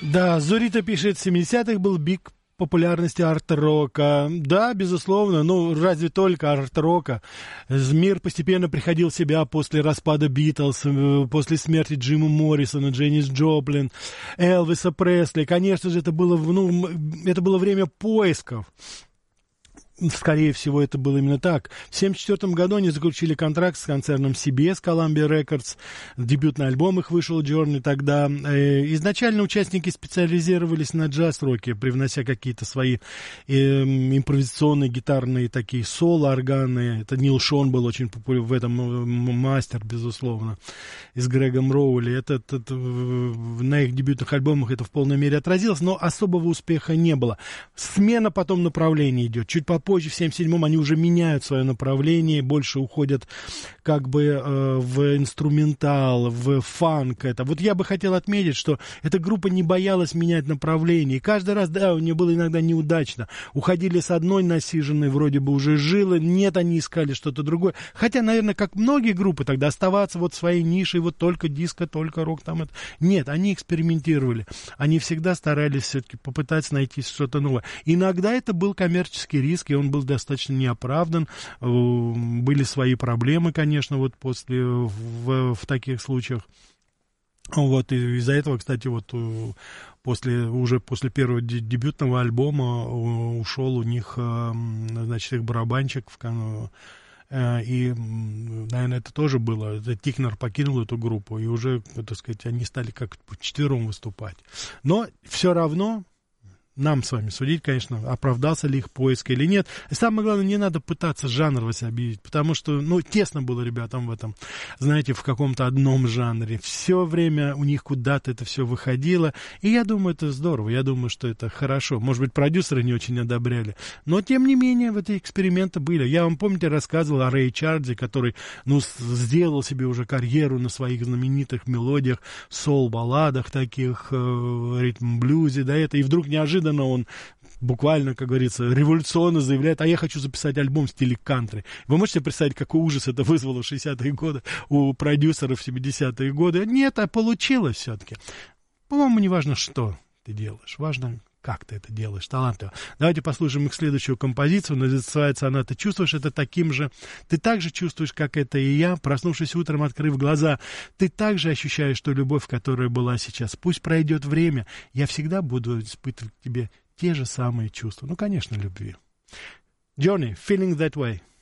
Да, Зурита пишет, в 70-х был биг популярности арт-рока. Да, безусловно, ну, разве только арт-рока. Мир постепенно приходил в себя после распада Битлз, после смерти Джима Моррисона, Дженнис Джоплин, Элвиса Пресли. Конечно же, это было время поисков. Скорее всего, это было именно так. В 1974 году они заключили контракт с концерном CBS, Columbia Records. Дебютный альбом их вышел, Journey, тогда. Изначально участники специализировались на джаз-роке, привнося какие-то свои импровизационные гитарные такие соло, органы. Это Нил Шон был очень популярен в этом, мастер, безусловно, и с Грегом Роули. На их дебютных альбомах это в полной мере отразилось, но особого успеха не было. Смена потом направления идет. Чуть попозже, в 1977-м, они уже меняют свое направление, больше уходят как бы в инструментал, в фанк. Вот я бы хотел отметить, что эта группа не боялась менять направление. И каждый раз, да, у нее было иногда неудачно. Уходили с одной насиженной, вроде бы уже жилы, нет, они искали что-то другое. Хотя, наверное, как многие группы, тогда оставаться вот в своей нише, вот только диско, только рок, там это. Нет, они экспериментировали. Они всегда старались все-таки попытаться найти что-то новое. Иногда это был коммерческий риск, и он был достаточно неоправдан. Были свои проблемы, конечно, вот в таких случаях. Вот, и из-за этого, кстати, вот уже после первого дебютного альбома ушел у них, значит, их барабанщик и, наверное, это тоже было. Тикнер покинул эту группу, и уже, так сказать, они стали как вчетвером выступать. Но все равно нам с вами судить, конечно, оправдался ли их поиск или нет. И самое главное, не надо пытаться жанровость объявить, потому что, тесно было ребятам в этом, знаете, в каком-то одном жанре. Все время у них куда-то это все выходило, и я думаю, это здорово, я думаю, что это хорошо. Может быть, продюсеры не очень одобряли, но, тем не менее, в эти эксперименты были. Я вам, помните, рассказывал о Рэй Чарльзе, который, сделал себе уже карьеру на своих знаменитых мелодиях, соул-балладах таких, ритм-блюзе, да, и вдруг неожиданно он буквально, как говорится, революционно заявляет: а я хочу записать альбом в стиле кантри. Вы можете представить, какой ужас это вызвало в 60-е годы у продюсеров в 70-е годы? Нет, а получилось все-таки. По-моему, не важно, что ты делаешь, важно, как ты это делаешь, талантливо. Давайте послушаем их следующую композицию. Называется она «Ты чувствуешь это таким же». Ты так же чувствуешь, как это и я, проснувшись утром, открыв глаза. Ты также ощущаешь ту любовь, которая была сейчас. Пусть пройдет время, я всегда буду испытывать к тебе те же самые чувства. Конечно, любви. Journey, Feeling That Way.